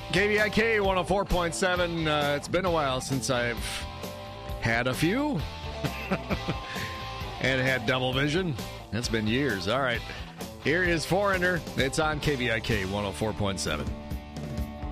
KVIK 104.7. It's been a while since I've had a few and had double vision. It's been years. All right. Here is Foreigner. It's on KVIK 104.7.